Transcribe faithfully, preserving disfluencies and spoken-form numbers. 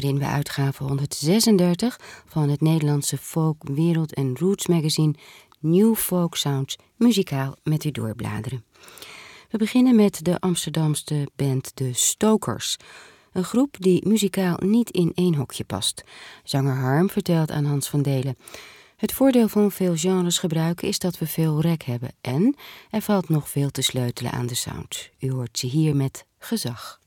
waarin we uitgave honderdzesendertig van het Nederlandse folk, wereld en roots magazine New Folk Sounds muzikaal met u doorbladeren. We beginnen met de Amsterdamse band De Stokers, een groep die muzikaal niet in één hokje past. Zanger Harm vertelt aan Hans van Delen: het voordeel van veel genres gebruiken is dat we veel rek hebben en er valt nog veel te sleutelen aan de sound. U hoort ze hier met Gezag.